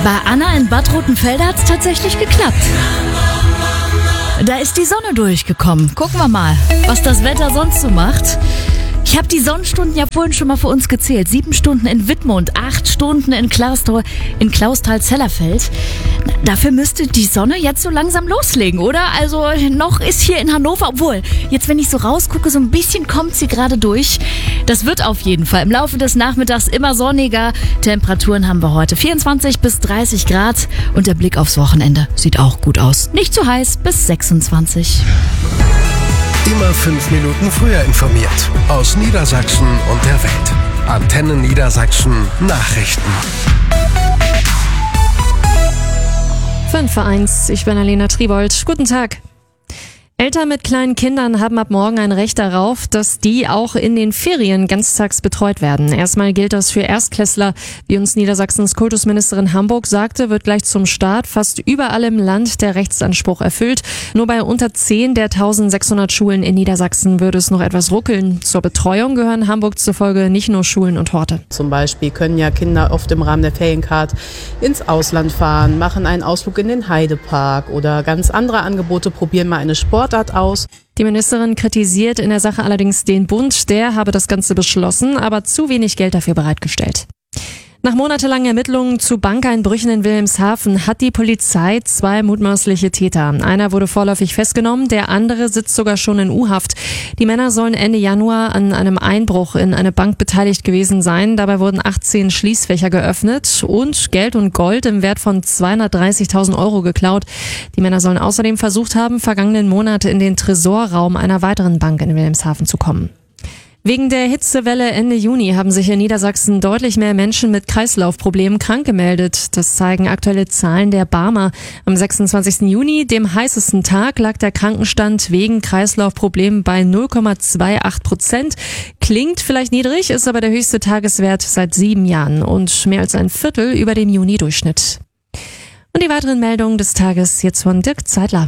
Bei Anna in Bad Rotenfelde hat's tatsächlich geklappt. Da ist die Sonne durchgekommen. Gucken wir mal, was das Wetter sonst so macht. Ich habe die Sonnenstunden ja vorhin schon mal für uns gezählt. 7 Stunden in Wittmund, 8 Stunden in Clausthal-Zellerfeld. Dafür müsste die Sonne jetzt so langsam loslegen, oder? Also noch ist hier in Hannover, obwohl, jetzt wenn ich so rausgucke, so ein bisschen kommt sie gerade durch. Das wird auf jeden Fall im Laufe des Nachmittags immer sonniger. Temperaturen haben wir heute 24 bis 30 Grad und der Blick aufs Wochenende sieht auch gut aus. Nicht zu heiß bis 26. Immer 5 Minuten früher informiert. Aus Niedersachsen und der Welt. Antenne Niedersachsen Nachrichten. 5:1, ich bin Alena Tribold. Guten Tag. Eltern mit kleinen Kindern haben ab morgen ein Recht darauf, dass die auch in den Ferien ganztags betreut werden. Erstmal gilt das für Erstklässler. Wie uns Niedersachsens Kultusministerin Hamburg sagte, wird gleich zum Start fast überall im Land der Rechtsanspruch erfüllt. Nur bei unter 10 der 1600 Schulen in Niedersachsen würde es noch etwas ruckeln. Zur Betreuung gehören Hamburg zufolge nicht nur Schulen und Horte. Zum Beispiel können ja Kinder oft im Rahmen der Feriencard ins Ausland fahren, machen einen Ausflug in den Heidepark oder ganz andere Angebote, probieren mal eine Sportart aus. Die Ministerin kritisiert in der Sache allerdings den Bund. Der habe das Ganze beschlossen, aber zu wenig Geld dafür bereitgestellt. Nach monatelangen Ermittlungen zu Bankeinbrüchen in Wilhelmshaven hat die Polizei 2 mutmaßliche Täter. Einer wurde vorläufig festgenommen, der andere sitzt sogar schon in U-Haft. Die Männer sollen Ende Januar an einem Einbruch in eine Bank beteiligt gewesen sein. Dabei wurden 18 Schließfächer geöffnet und Geld und Gold im Wert von 230.000 Euro geklaut. Die Männer sollen außerdem versucht haben, vergangenen Monat in den Tresorraum einer weiteren Bank in Wilhelmshaven zu kommen. Wegen der Hitzewelle Ende Juni haben sich in Niedersachsen deutlich mehr Menschen mit Kreislaufproblemen krank gemeldet. Das zeigen aktuelle Zahlen der Barmer. Am 26. Juni, dem heißesten Tag, lag der Krankenstand wegen Kreislaufproblemen bei 0,28%. Klingt vielleicht niedrig, ist aber der höchste Tageswert seit 7 Jahren und mehr als ein Viertel über dem Juni-Durchschnitt. Und die weiteren Meldungen des Tages jetzt von Dirk Zeitler.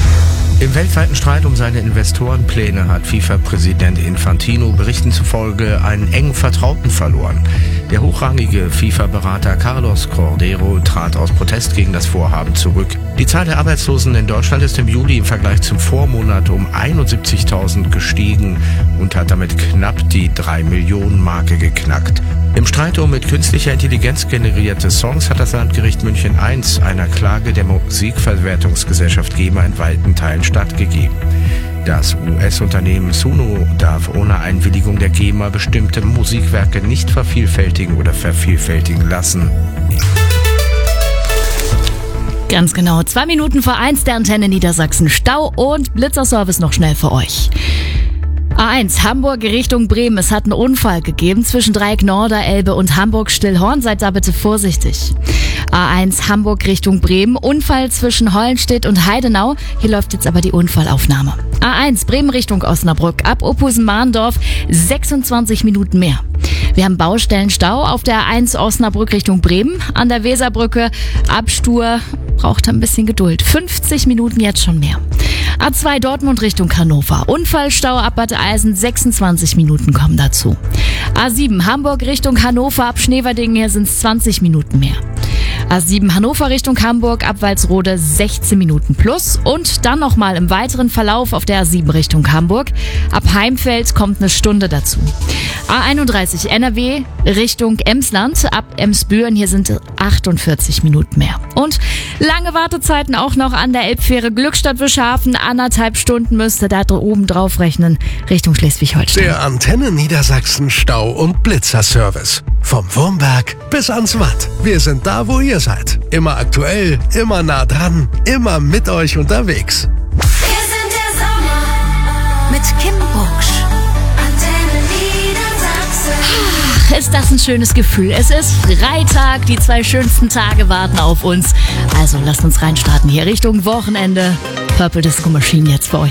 Im weltweiten Streit um seine Investorenpläne hat FIFA-Präsident Infantino Berichten zufolge einen engen Vertrauten verloren. Der hochrangige FIFA-Berater Carlos Cordeiro trat aus Protest gegen das Vorhaben zurück. Die Zahl der Arbeitslosen in Deutschland ist im Juli im Vergleich zum Vormonat um 71.000 gestiegen und hat damit knapp die 3-Millionen-Marke geknackt. Im Streit um mit künstlicher Intelligenz generierte Songs hat das Landgericht München I einer Klage der Musikverwertungsgesellschaft GEMA in weiten Teilen stattgegeben. Das US-Unternehmen Suno darf ohne Einwilligung der GEMA bestimmte Musikwerke nicht vervielfältigen oder vervielfältigen lassen. Ganz genau, 2 Minuten vor 1 der Antenne Niedersachsen. Stau und Blitzerservice noch schnell für euch. A1 Hamburg Richtung Bremen. Es hat einen Unfall gegeben zwischen Dreieck Norderelbe und Hamburg-Stillhorn. Seid da bitte vorsichtig. A1 Hamburg Richtung Bremen. Unfall zwischen Hollenstedt und Heidenau. Hier läuft jetzt aber die Unfallaufnahme. A1 Bremen Richtung Osnabrück. Ab Ophusen-Mahndorf 26 Minuten mehr. Wir haben Baustellenstau auf der A1 Osnabrück Richtung Bremen. An der Weserbrücke ab Stur. Braucht ein bisschen Geduld. 50 Minuten jetzt schon mehr. A2 Dortmund Richtung Hannover. Unfallstau ab Bad Eisen, 26 Minuten kommen dazu. A7 Hamburg Richtung Hannover ab Schneverdingen, hier sind es 20 Minuten mehr. A7 Hannover Richtung Hamburg ab Walsrode 16 Minuten plus und dann nochmal im weiteren Verlauf auf der A7 Richtung Hamburg. Ab Heimfeld kommt eine Stunde dazu. A31 NRW Richtung Emsland ab Emsbüren, hier sind 48 Minuten mehr. Und lange Wartezeiten auch noch an der Elbfähre Glückstadt-Wischhafen. 1,5 Stunden müsste da oben drauf rechnen Richtung Schleswig-Holstein. Der Antenne Niedersachsen Stau- und Blitzerservice. Vom Wurmberg bis ans Watt. Wir sind da, wo ihr seid. Immer aktuell, immer nah dran, immer mit euch unterwegs. Wir sind der Sommer Mit Kim Bucksch. Antenne Niedersachsen. Ach, ist das ein schönes Gefühl. Es ist Freitag, die 2 schönsten Tage warten auf uns. Also lasst uns reinstarten hier Richtung Wochenende. Purple Disco Machine jetzt für euch.